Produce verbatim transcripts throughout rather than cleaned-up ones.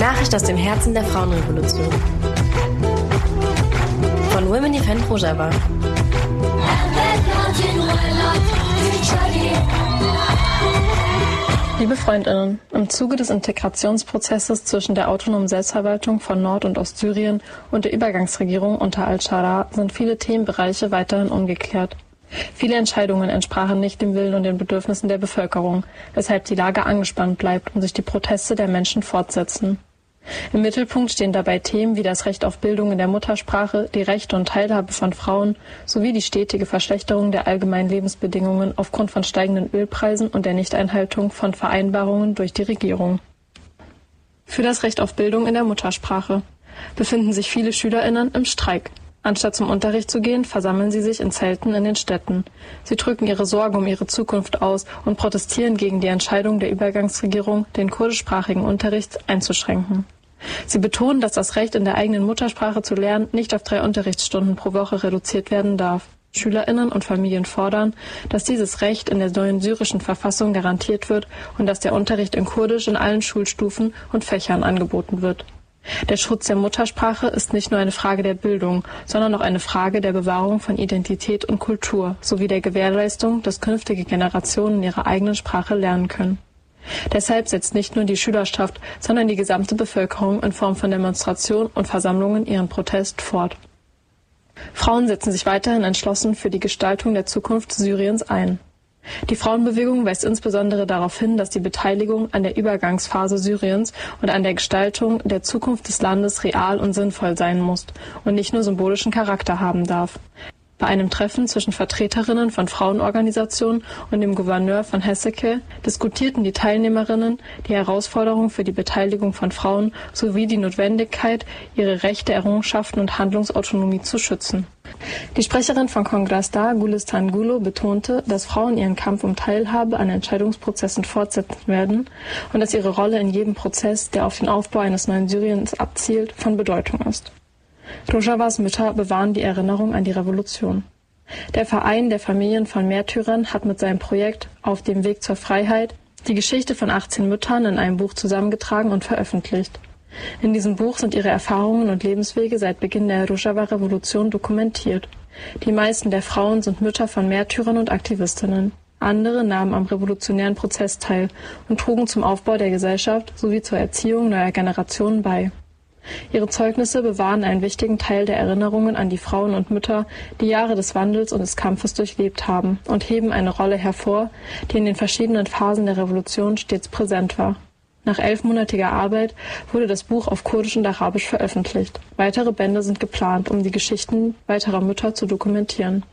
Nachricht aus dem Herzen der Frauenrevolution. Von Women Defend Rojava. Liebe Freundinnen, im Zuge des Integrationsprozesses zwischen der autonomen Selbstverwaltung von Nord- und Ostsyrien und der Übergangsregierung unter al-Shara sind viele Themenbereiche weiterhin ungeklärt. Viele Entscheidungen entsprachen nicht dem Willen und den Bedürfnissen der Bevölkerung, weshalb die Lage angespannt bleibt und sich die Proteste der Menschen fortsetzen. Im Mittelpunkt stehen dabei Themen wie das Recht auf Bildung in der Muttersprache, die Rechte und Teilhabe von Frauen sowie die stetige Verschlechterung der allgemeinen Lebensbedingungen aufgrund von steigenden Ölpreisen und der Nichteinhaltung von Vereinbarungen durch die Regierung. Für das Recht auf Bildung in der Muttersprache befinden sich viele SchülerInnen im Streik. Anstatt zum Unterricht zu gehen, versammeln sie sich in Zelten in den Städten. Sie drücken ihre Sorge um ihre Zukunft aus und protestieren gegen die Entscheidung der Übergangsregierung, den kurdischsprachigen Unterricht einzuschränken. Sie betonen, dass das Recht, in der eigenen Muttersprache zu lernen, nicht auf drei Unterrichtsstunden pro Woche reduziert werden darf. SchülerInnen und Familien fordern, dass dieses Recht in der neuen syrischen Verfassung garantiert wird und dass der Unterricht in Kurdisch in allen Schulstufen und Fächern angeboten wird. Der Schutz der Muttersprache ist nicht nur eine Frage der Bildung, sondern auch eine Frage der Bewahrung von Identität und Kultur sowie der Gewährleistung, dass künftige Generationen ihre eigene Sprache lernen können. Deshalb setzt nicht nur die Schülerschaft, sondern die gesamte Bevölkerung in Form von Demonstrationen und Versammlungen ihren Protest fort. Frauen setzen sich weiterhin entschlossen für die Gestaltung der Zukunft Syriens ein. Die Frauenbewegung weist insbesondere darauf hin, dass die Beteiligung an der Übergangsphase Syriens und an der Gestaltung der Zukunft des Landes real und sinnvoll sein muss und nicht nur symbolischen Charakter haben darf. Bei einem Treffen zwischen Vertreterinnen von Frauenorganisationen und dem Gouverneur von Hasakeh diskutierten die Teilnehmerinnen die Herausforderung für die Beteiligung von Frauen sowie die Notwendigkeit, ihre Rechte, Errungenschaften und Handlungsautonomie zu schützen. Die Sprecherin von Kongressdar, Gülistan Gülo, betonte, dass Frauen ihren Kampf um Teilhabe an Entscheidungsprozessen fortsetzen werden und dass ihre Rolle in jedem Prozess, der auf den Aufbau eines neuen Syriens abzielt, von Bedeutung ist. Rojavas Mütter bewahren die Erinnerung an die Revolution. Der Verein der Familien von Märtyrern hat mit seinem Projekt Auf dem Weg zur Freiheit die Geschichte von achtzehn Müttern in einem Buch zusammengetragen und veröffentlicht. In diesem Buch sind ihre Erfahrungen und Lebenswege seit Beginn der Rojava-Revolution dokumentiert. Die meisten der Frauen sind Mütter von Märtyrern und Aktivistinnen. Andere nahmen am revolutionären Prozess teil und trugen zum Aufbau der Gesellschaft sowie zur Erziehung neuer Generationen bei. Ihre Zeugnisse bewahren einen wichtigen Teil der Erinnerungen an die Frauen und Mütter, die Jahre des Wandels und des Kampfes durchlebt haben, und heben eine Rolle hervor, die in den verschiedenen Phasen der Revolution stets präsent war. Nach elfmonatiger Arbeit wurde das Buch auf Kurdisch und Arabisch veröffentlicht. Weitere Bände sind geplant, um die Geschichten weiterer Mütter zu dokumentieren.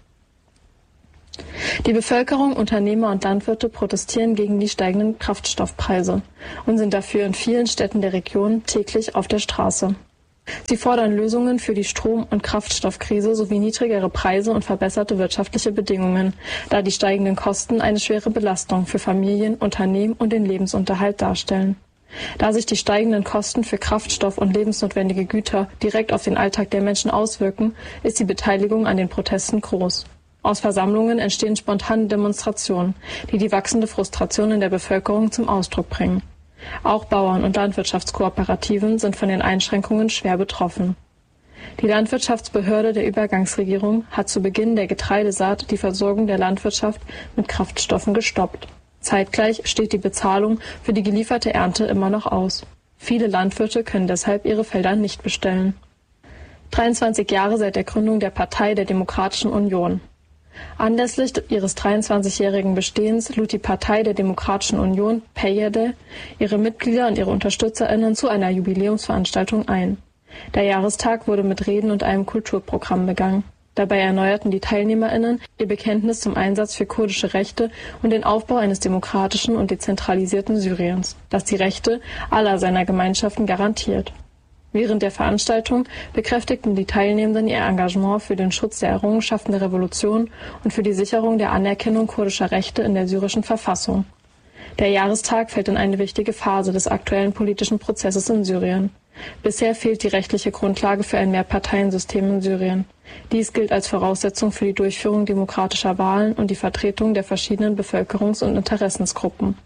Die Bevölkerung, Unternehmer und Landwirte protestieren gegen die steigenden Kraftstoffpreise und sind dafür in vielen Städten der Region täglich auf der Straße. Sie fordern Lösungen für die Strom- und Kraftstoffkrise sowie niedrigere Preise und verbesserte wirtschaftliche Bedingungen, da die steigenden Kosten eine schwere Belastung für Familien, Unternehmen und den Lebensunterhalt darstellen. Da sich die steigenden Kosten für Kraftstoff und lebensnotwendige Güter direkt auf den Alltag der Menschen auswirken, ist die Beteiligung an den Protesten groß. Aus Versammlungen entstehen spontane Demonstrationen, die die wachsende Frustration in der Bevölkerung zum Ausdruck bringen. Auch Bauern- und Landwirtschaftskooperativen sind von den Einschränkungen schwer betroffen. Die Landwirtschaftsbehörde der Übergangsregierung hat zu Beginn der Getreidesaat die Versorgung der Landwirtschaft mit Kraftstoffen gestoppt. Zeitgleich steht die Bezahlung für die gelieferte Ernte immer noch aus. Viele Landwirte können deshalb ihre Felder nicht bestellen. dreiundzwanzig Jahre seit der Gründung der Partei der Demokratischen Union. Anlässlich ihres dreiundzwanzigjährigen Bestehens lud die Partei der Demokratischen Union, P Y D, ihre Mitglieder und ihre UnterstützerInnen zu einer Jubiläumsveranstaltung ein. Der Jahrestag wurde mit Reden und einem Kulturprogramm begangen. Dabei erneuerten die TeilnehmerInnen ihr Bekenntnis zum Einsatz für kurdische Rechte und den Aufbau eines demokratischen und dezentralisierten Syriens, das die Rechte aller seiner Gemeinschaften garantiert. Während der Veranstaltung bekräftigten die Teilnehmenden ihr Engagement für den Schutz der Errungenschaften der Revolution und für die Sicherung der Anerkennung kurdischer Rechte in der syrischen Verfassung. Der Jahrestag fällt in eine wichtige Phase des aktuellen politischen Prozesses in Syrien. Bisher fehlt die rechtliche Grundlage für ein Mehrparteiensystem in Syrien. Dies gilt als Voraussetzung für die Durchführung demokratischer Wahlen und die Vertretung der verschiedenen Bevölkerungs- und Interessensgruppen.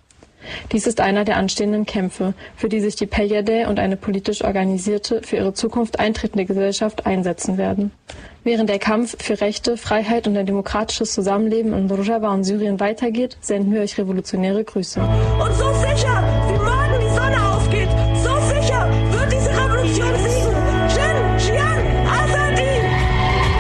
Dies ist einer der anstehenden Kämpfe, für die sich die P Y D und eine politisch organisierte, für ihre Zukunft eintretende Gesellschaft einsetzen werden. Während der Kampf für Rechte, Freiheit und ein demokratisches Zusammenleben in Rojava und Syrien weitergeht, senden wir euch revolutionäre Grüße. Und so sicher